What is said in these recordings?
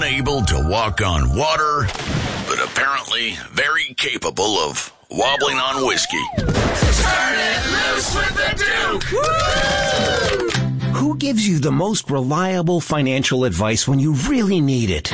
unable to walk on water, but apparently very capable of wobbling on whiskey. Turn it loose with the Duke! Who gives you the most reliable financial advice when you really need it?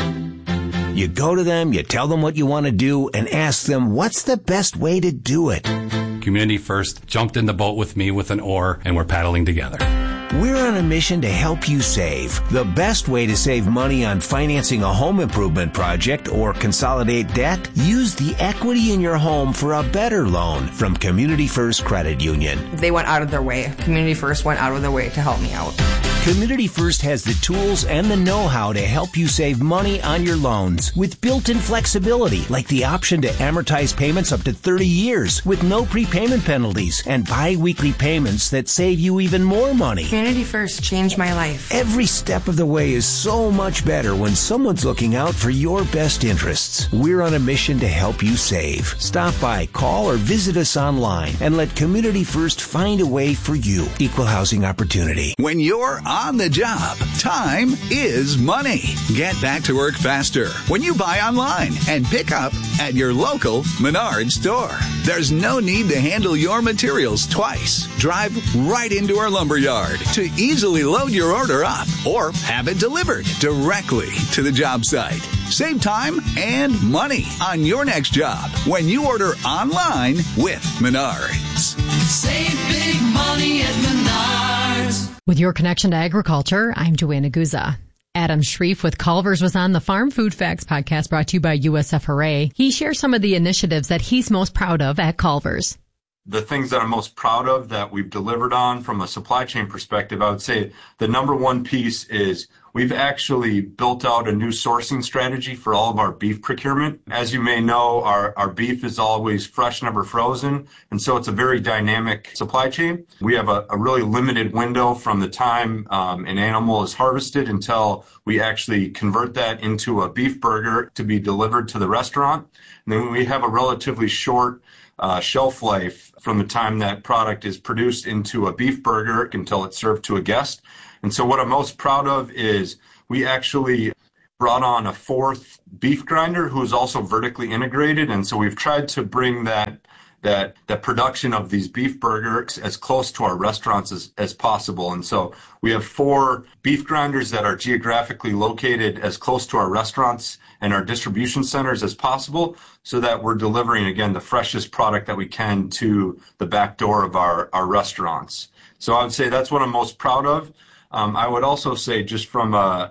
You go to them, you tell them what you want to do, and ask them what's the best way to do it. Community First jumped in the boat with me with an oar, and we're paddling together. We're on a mission to help you save. The best way to save money on financing a home improvement project or consolidate debt? Use the equity in your home for a better loan from Community First Credit Union. They went out of their way. Community First went out of their way to help me out. Community First has the tools and the know-how to help you save money on your loans with built-in flexibility, like the option to amortize payments up to 30 years with no prepayment penalties and bi-weekly payments that save you even more money. Community First changed my life. Every step of the way is so much better when someone's looking out for your best interests. We're on a mission to help you save. Stop by, call, or visit us online and let Community First find a way for you. Equal housing opportunity. When you're on the job, time is money. Get back to work faster when you buy online and pick up at your local Menards store. There's no need to handle your materials twice. Drive right into our lumberyard to easily load your order up or have it delivered directly to the job site. Save time and money on your next job when you order online with Menards. Save big money at Menards. With your connection to agriculture, I'm Joanna Guza. Adam Shreve with Culver's was on the Farm Food Facts podcast brought to you by USF-Hooray. He shares some of the initiatives that he's most proud of at Culver's. The things that I'm most proud of that we've delivered on from a supply chain perspective, I would say the number one piece is we've actually built out a new sourcing strategy for all of our beef procurement. As you may know, our beef is always fresh, never frozen, and so it's a very dynamic supply chain. We have a really limited window from the time an animal is harvested until we actually convert that into a beef burger to be delivered to the restaurant. And then we have a relatively short shelf life from the time that product is produced into a beef burger until it's served to a guest. And so what I'm most proud of is we actually brought on a fourth beef grinder who is also vertically integrated. And so we've tried to bring that production of these beef burgers as close to our restaurants as possible. And so we have 4 beef grinders that are geographically located as close to our restaurants and our distribution centers as possible so that we're delivering, again, the freshest product that we can to the back door of our restaurants. So I would say that's what I'm most proud of. I would also say just from a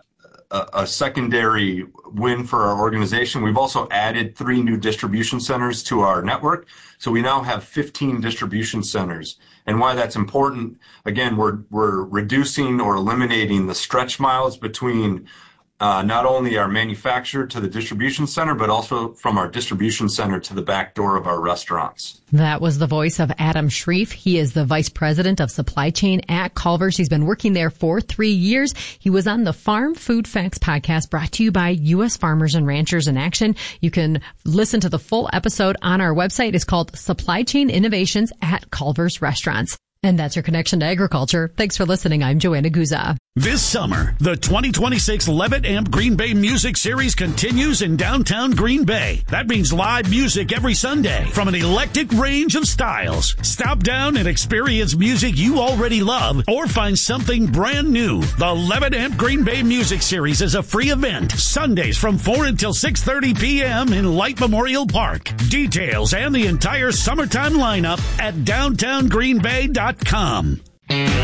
secondary win for our organization, we've also added 3 new distribution centers to our network. So we now have 15 distribution centers. And why that's important, again, we're reducing or eliminating the stretch miles between not only our manufacturer to the distribution center, but also from our distribution center to the back door of our restaurants. That was the voice of Adam Shreve. He is the Vice President of Supply Chain at Culver's. He's been working there for 3 years. He was on the Farm Food Facts podcast brought to you by U.S. Farmers and Ranchers in Action. You can listen to the full episode on our website. It's called Supply Chain Innovations at Culver's Restaurants. And that's your connection to agriculture. Thanks for listening. I'm Joanna Guza. This summer, the 2026 Levitt Amp Green Bay Music Series continues in downtown Green Bay. That means live music every Sunday from an eclectic range of styles. Stop down and experience music you already love or find something brand new. The Levitt Amp Green Bay Music Series is a free event. Sundays from 4 until 6:30 p.m. in Light Memorial Park. Details and the entire summertime lineup at downtowngreenbay.com.